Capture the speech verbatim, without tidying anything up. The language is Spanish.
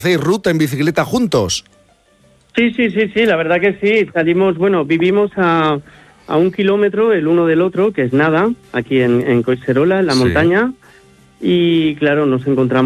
¿Hacéis ruta en bicicleta juntos? Sí, sí, sí, sí, la verdad que sí. Salimos, bueno, vivimos a, a un kilómetro el uno del otro, que es nada, aquí en, en Collserola, en la Sí. montaña. Y claro, nos encontramos